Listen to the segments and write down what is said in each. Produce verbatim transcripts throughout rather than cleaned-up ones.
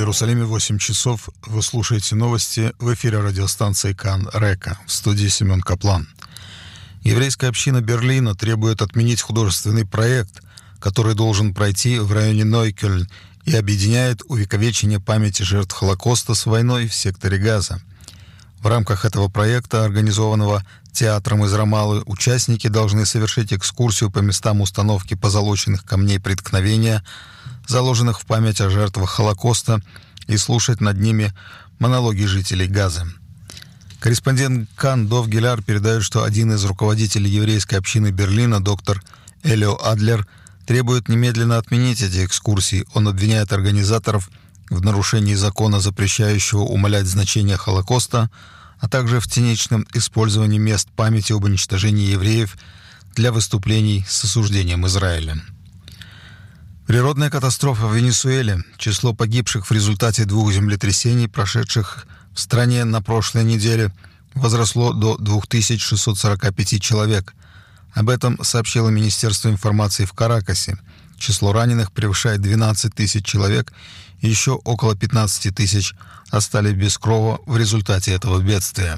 Иерусалиме восемь часов. Вы слушаете новости в эфире радиостанции Кан Река. В студии Семен Каплан. Еврейская община Берлина требует отменить художественный проект, который должен пройти в районе Нойкельн и объединяет увековечение памяти жертв Холокоста с войной в секторе Газа. В рамках этого проекта, организованного театром из Рамаллы, участники должны совершить экскурсию по местам установки позолоченных камней преткновения, заложенных в память о жертвах Холокоста, и слушать над ними монологи жителей Газа. Корреспондент Кан Дов Гиляр передает, что один из руководителей еврейской общины Берлина, доктор Элио Адлер, требует немедленно отменить эти экскурсии. Он обвиняет организаторов в нарушении закона, запрещающего умалять значение Холокоста, а также в циничном использовании мест памяти об уничтожении евреев для выступлений с осуждением Израиля. Природная катастрофа в Венесуэле. Число погибших в результате двух землетрясений, прошедших в стране на прошлой неделе, возросло до две тысячи шестьсот сорок пять человек. Об этом сообщило Министерство информации в Каракасе. Число раненых превышает двенадцать тысяч человек, и еще около пятнадцать тысяч остались без крова в результате этого бедствия.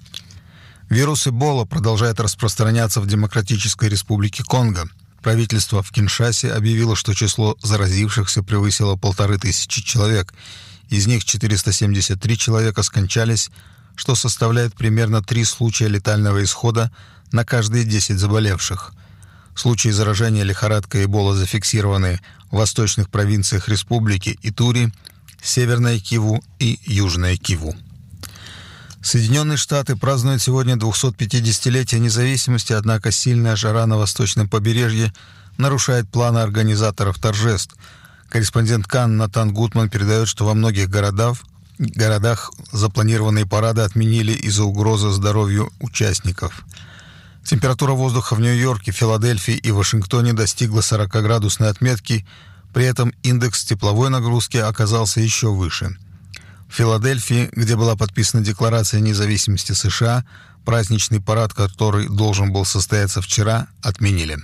Вирус Эбола продолжает распространяться в Демократической Республике Конго. Правительство в Киншасе объявило, что число заразившихся превысило полторы тысячи человек. Из них четыреста семьдесят три человека скончались, что составляет примерно три случая летального исхода на каждые десять заболевших. Случаи заражения лихорадкой Эбола зафиксированы в восточных провинциях республики Итури, Северная Киву и Южная Киву. Соединенные Штаты празднуют сегодня двухсотпятидесятилетие независимости, однако сильная жара на восточном побережье нарушает планы организаторов торжеств. Корреспондент Кан Натан Гутман передает, что во многих городах, городах запланированные парады отменили из-за угрозы здоровью участников. Температура воздуха в Нью-Йорке, Филадельфии и Вашингтоне достигла сорокаградусной отметки, при этом индекс тепловой нагрузки оказался еще выше. В Филадельфии, где была подписана Декларация независимости США, праздничный парад, который должен был состояться вчера, отменили.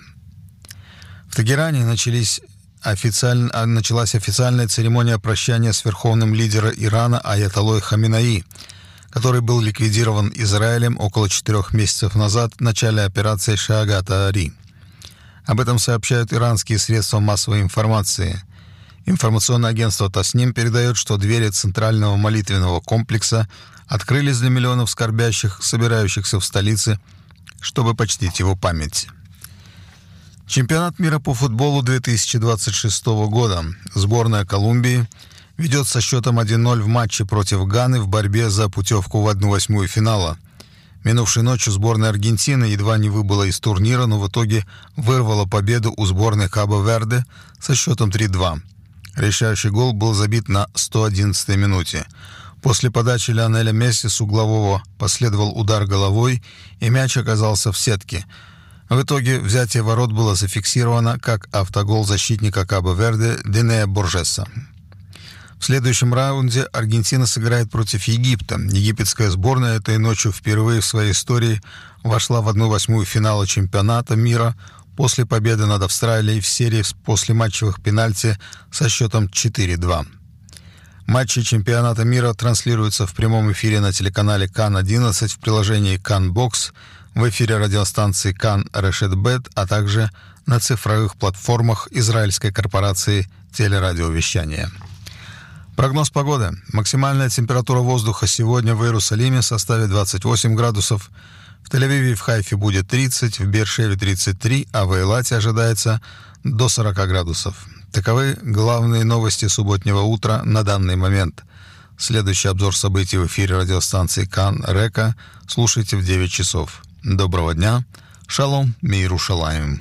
В Тегеране начались официально, началась официальная церемония прощания с верховным лидером Ирана Аятоллой Хаминеи, который был ликвидирован Израилем около четырех месяцев назад в начале операции Шаагат-Аари. Об этом сообщают иранские средства массовой информации. Информационное агентство Тасним передает, что двери Центрального молитвенного комплекса открылись для миллионов скорбящих, собирающихся в столице, чтобы почтить его память. Чемпионат мира по футболу две тысячи двадцать шестого года. Сборная Колумбии ведет со счетом один ноль в матче против Ганы в борьбе за путевку в одну восьмую финала. Минувшей ночью сборная Аргентины едва не выбыла из турнира, но в итоге вырвала победу у сборной Кабо-Верде со счетом три два. Решающий гол был забит на сто одиннадцатой минуте. После подачи Лионеля Месси с углового последовал удар головой, и мяч оказался в сетке. В итоге взятие ворот было зафиксировано как автогол защитника Кабо-Верде Денея Боржеса. В следующем раунде Аргентина сыграет против Египта. Египетская сборная этой ночью впервые в своей истории вошла в одну восьмую финала чемпионата мира после победы над Австралией в серии после матчевых пенальти со счетом четыре два. Матчи чемпионата мира транслируются в прямом эфире на телеканале Кан одиннадцать в приложении Кан Бокс, в эфире радиостанции Кан Решет Бет, а также на цифровых платформах израильской корпорации телерадиовещания. Прогноз погоды. Максимальная температура воздуха сегодня в Иерусалиме составит двадцать восемь градусов, в Тель-Авиве и в Хайфе будет тридцать, в Беэр-Шеве тридцать три, а в Эйлате ожидается до сорок градусов. Таковы главные новости субботнего утра на данный момент. Следующий обзор событий в эфире радиостанции Кан Река слушайте в девять часов. Доброго дня. Шалом миирушалаим.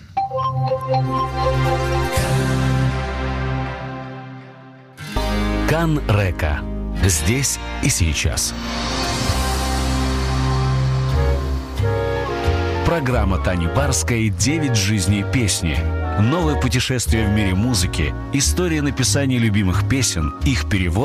Кан Река. Здесь и сейчас. Программа Тани Барской «Девять жизней песни». Новое путешествие в мире музыки, история написания любимых песен, их перевод